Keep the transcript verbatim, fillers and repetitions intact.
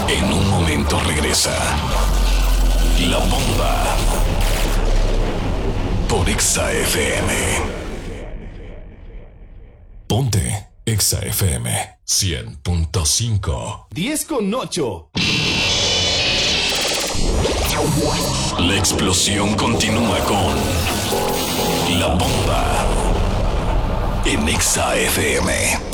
En un momento regresa La Bomba por Exa F M. Ponte Exa F M cien punto cinco. diez con ocho. La explosión continúa con La Bomba en Exa F M.